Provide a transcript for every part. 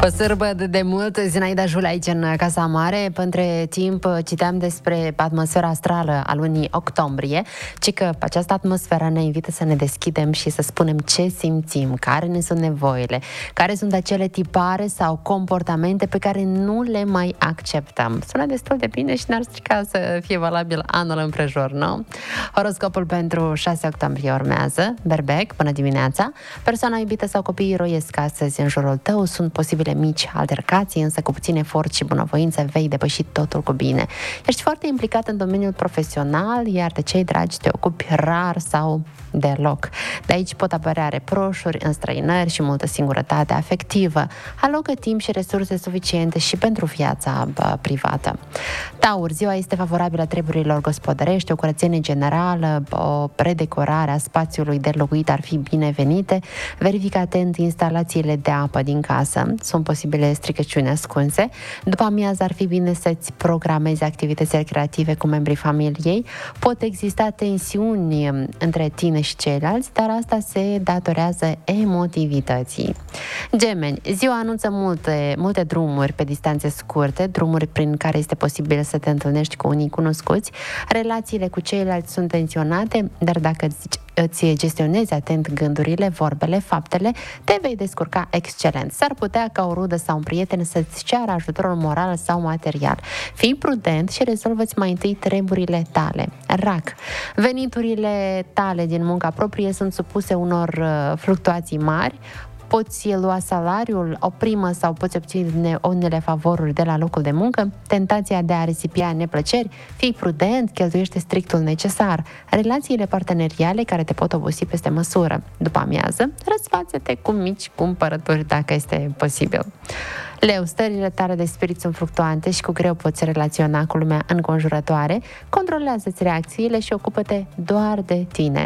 O sârbă de mult, Zinaida Jul aici în Casa Mare. Între timp citeam despre atmosfera astrală a lunii octombrie, ci că această atmosferă ne invită să ne deschidem și să spunem ce simțim, care ne sunt nevoile, care sunt acele tipare sau comportamente pe care nu le mai acceptăm. Sună destul de bine și n-ar strica să fie valabil anul împrejur, nu? Horoscopul pentru 6 octombrie urmează. Berbec, bună dimineața! Persoana iubită sau copiii roiesc astăzi în jurul tău, sunt posibile mici altercații, însă cu puțin efort și bunăvoință vei depăși totul cu bine. Ești foarte implicat în domeniul profesional, iar de cei dragi te ocupi rar sau deloc. De aici pot apărea reproșuri, înstrăinări și multă singurătate afectivă. Alocă timp și resurse suficiente și pentru viața privată. Taur, ziua este favorabilă treburilor gospodărești, o curățenie generală, o redecorare a spațiului de locuit ar fi binevenite. Verifică atent instalațiile de apă din casă. Sunt posibile stricăciuni ascunse. După amiază ar fi bine să-ți programezi activități recreative cu membrii familiei. Pot exista tensiuni între tine și ceilalți, dar asta se datorează emotivității. Gemeni, ziua anunță multe drumuri pe distanțe scurte, drumuri prin care este posibil să te întâlnești cu unii cunoscuți. Relațiile cu ceilalți sunt tensionate, dar dacă îți gestionezi atent gândurile, vorbele, faptele, te vei descurca excelent. S-ar putea ca o rudă sau un prieten să-ți ceară ajutorul moral sau material. Fii prudent și rezolvă-ți mai întâi treburile tale. Rac, veniturile tale din munca proprie sunt supuse unor fluctuații mari. Poți lua salariul, o primă sau poți obține unele favoruri de la locul de muncă, tentația de a risipia neplăceri, fii prudent, cheltuiește strictul necesar, relațiile parteneriale care te pot obosi peste măsură. După amiază, răsfață-te cu mici cumpărături dacă este posibil. Leu, stările tale de spirit sunt fluctuante și cu greu poți relaționa cu lumea înconjurătoare, controlează-ți reacțiile și ocupă-te doar de tine.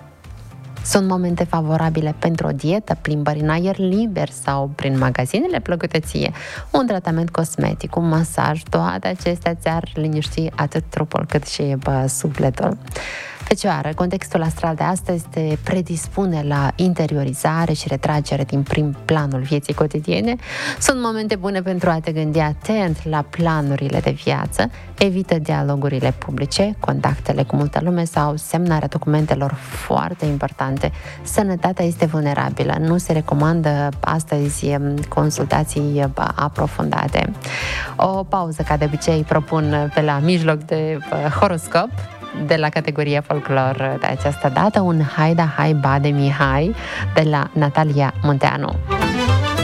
Sunt momente favorabile pentru o dietă, plimbări în aer liber sau prin magazinele plăcute ție, un tratament cosmetic, un masaj, toate acestea ți-ar liniști atât trupul cât și sufletul. Fecioară, contextul astral de astăzi te predispune la interiorizare și retragere din prim planul vieții cotidiene. Sunt momente bune pentru a te gândi atent la planurile de viață, evită dialogurile publice, contactele cu multă lume sau semnarea documentelor foarte importante. Sănătatea este vulnerabilă, nu se recomandă astăzi consultații aprofundate. O pauză, ca de obicei, propun pe la mijloc de horoscop, de la categoria folclor de această dată, un Hai da Hai Bade Mihai de la Natalia Munteanu.